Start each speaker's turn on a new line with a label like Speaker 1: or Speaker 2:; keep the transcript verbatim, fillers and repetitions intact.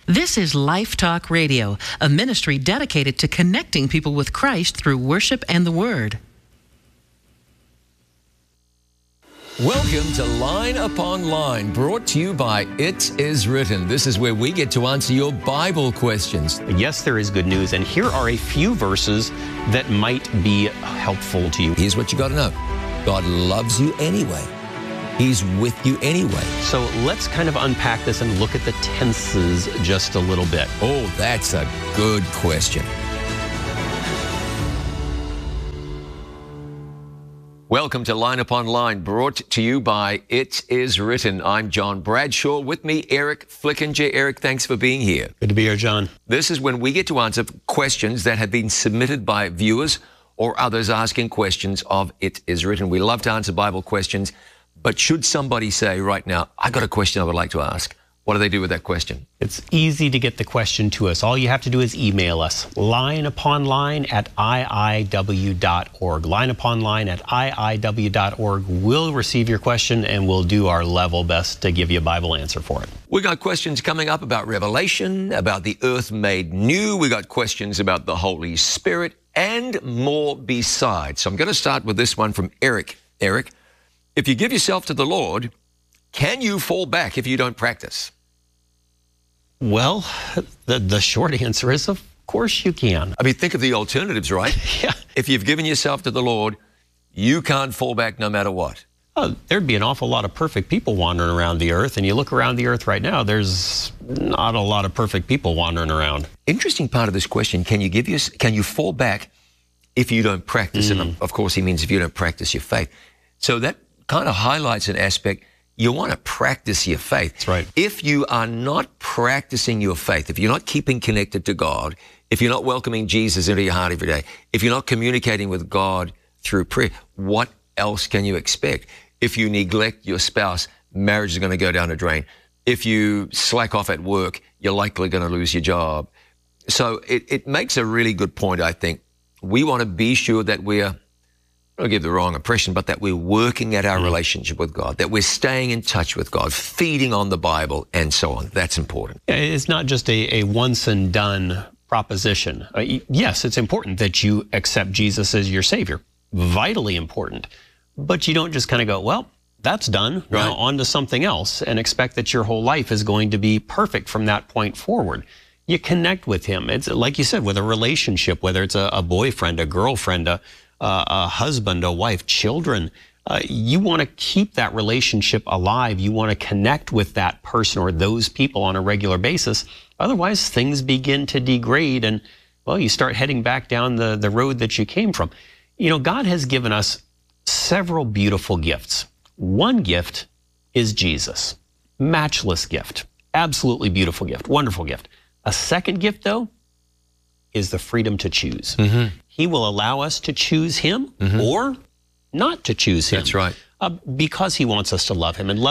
Speaker 1: This is Life Talk Radio, a ministry dedicated to connecting people with Christ through worship and the Word.
Speaker 2: Welcome to Line Upon Line, brought to you by It Is Written. This is where we get to answer your Bible questions.
Speaker 3: Yes, there is good news, and here are a few verses that might be helpful to you.
Speaker 2: Here's what you got to know. God loves you anyway. He's with you anyway.
Speaker 3: So let's kind of unpack this and look at the tenses just a little bit.
Speaker 2: Oh, that's a good question. Welcome to Line Upon Line, brought to you by It Is Written. I'm John Bradshaw. With me, Eric Flickinger. Eric, thanks for being here.
Speaker 3: Good to be here, John.
Speaker 2: This is when we get to answer questions that have been submitted by viewers or others asking questions of It Is Written. We love to answer Bible questions, but should somebody say right now, I got a question I would like to ask, what do they do with that question?
Speaker 3: It's easy to get the question to us. All you have to do is email us, lineuponline at I I W dot org. Lineuponline at I I W dot org. We'll receive your question and we'll do our level best to give you a Bible answer for it.
Speaker 2: We got questions coming up about Revelation, about the earth made new. We got questions about the Holy Spirit and more besides. So I'm going to start with this one from Eric. Eric, if you give yourself to the Lord, can you fall back if you don't practice?
Speaker 3: Well, the, the short answer is, of course you can.
Speaker 2: I mean, think of the alternatives, right?
Speaker 3: Yeah.
Speaker 2: If you've given yourself to the Lord, you can't fall back no matter what.
Speaker 3: Oh, there'd be an awful lot of perfect people wandering around the earth, and you look around the earth right now, there's not a lot of perfect people wandering around.
Speaker 2: Interesting part of this question, can you give your, can you fall back if you don't practice? Mm. And of course, he means if you don't practice your faith. So that kind of highlights an aspect. You want to practice your faith.
Speaker 3: That's right.
Speaker 2: If you are not practicing your faith, if you're not keeping connected to God, if you're not welcoming Jesus into your heart every day, if you're not communicating with God through prayer, what else can you expect? If you neglect your spouse, marriage is going to go down the drain. If you slack off at work, you're likely going to lose your job. So it, it makes a really good point, I think. We want to be sure that we're, I don't give the wrong impression, but that we're working at our mm. relationship with God, that we're staying in touch with God, feeding on the Bible, and so on. That's important.
Speaker 3: It's not just a, a once and done proposition. Uh, yes, it's important that you accept Jesus as your Savior. Vitally important. But you don't just kind of go, well, that's done.
Speaker 2: Right.
Speaker 3: Now on to something else, and expect that your whole life is going to be perfect from that point forward. You connect with Him. It's like you said, with a relationship, whether it's a, a boyfriend, a girlfriend, a Uh, a husband, a wife, children. Uh, you want to keep that relationship alive. You want to connect with that person or those people on a regular basis. Otherwise, things begin to degrade and, well, you start heading back down the, the road that you came from. You know, God has given us several beautiful gifts. One gift is Jesus. Matchless gift. Absolutely beautiful gift. Wonderful gift. A second gift, though, is the freedom to choose. Mm-hmm. He will allow us to choose Him mm-hmm. or not to choose Him.
Speaker 2: That's right.
Speaker 3: Uh, because He wants us to love Him. And love